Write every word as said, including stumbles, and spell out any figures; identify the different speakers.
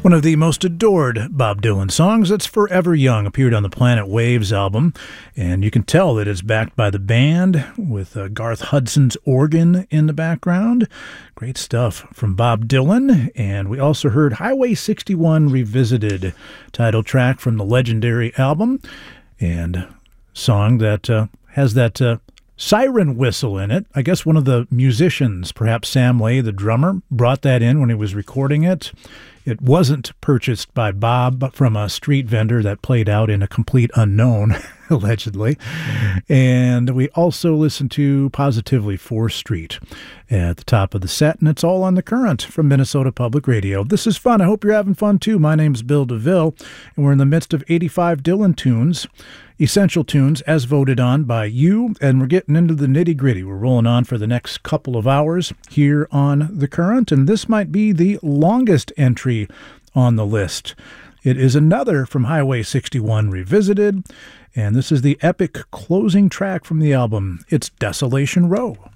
Speaker 1: One of the most adored Bob Dylan songs, that's Forever Young, appeared on the Planet Waves album, and you can tell that it's backed by the band with uh, Garth Hudson's organ in the background. Great stuff from Bob Dylan, and we also heard Highway sixty-one Revisited, title track from the legendary album, and song that uh, has that uh, siren whistle in it. I guess one of the musicians, perhaps Sam Lay, the drummer, brought that in when he was recording it. It wasn't purchased by Bob, but from a street vendor that played out in a complete unknown, allegedly. And we also listened to Positively fourth Street at the top of the set, and it's all on The Current from Minnesota Public Radio. This is fun. I hope you're having fun, too. My name's Bill DeVille, and we're in the midst of eighty-five Dylan tunes, essential tunes as voted on by you, and we're getting into the nitty-gritty. We're rolling on for the next couple of hours here on The Current, and this might be the longest entry on the list. It is another from Highway sixty-one Revisited, and this is the epic closing track from the album. It's Desolation Row.